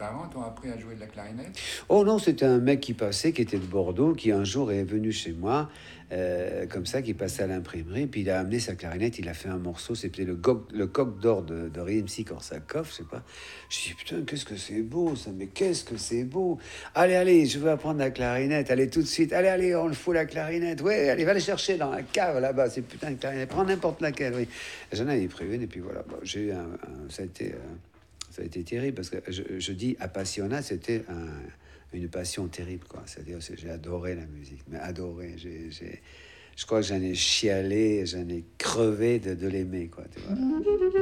parents t'ont appris à jouer de la clarinette? Oh non, c'était un mec qui passait, qui était de Bordeaux, qui un jour est venu chez moi, comme ça, qui passait à l'imprimerie, puis il a amené sa clarinette, il a fait un morceau, c'était le coq d'or de Rimsky-Korsakov, je sais pas. Je dis, putain, qu'est-ce que c'est beau ça, mais qu'est-ce que c'est beau. Allez, je veux apprendre la clarinette, allez tout de suite, allez, on le fout la clarinette, ouais, allez, va la chercher dans la cave là-bas, c'est putain de clarinette, prends n'importe laquelle, oui. J'en avais pris une, et puis voilà, bon, j'ai eu ça a été... ça a été terrible parce que je dis appassionnat, c'était une passion terrible, quoi. C'est-à-dire que j'ai adoré la musique, mais adoré. Je crois que j'en ai chialé, j'en ai crevé de l'aimer, quoi. Tu vois.